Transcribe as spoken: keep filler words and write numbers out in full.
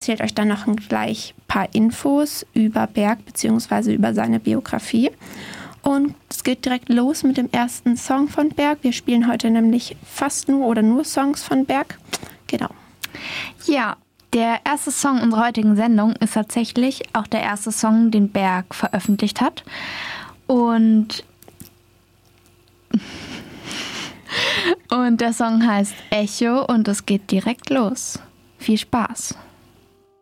erzählt euch dann noch gleich ein paar Infos über Berg bzw. über seine Biografie. Und es geht direkt los mit dem ersten Song von Berg. Wir spielen heute nämlich fast nur oder nur Songs von Berg. Genau. Ja, der erste Song unserer heutigen Sendung ist tatsächlich auch der erste Song, den Berg veröffentlicht hat. Und, und der Song heißt Echo und es geht direkt los. Viel Spaß!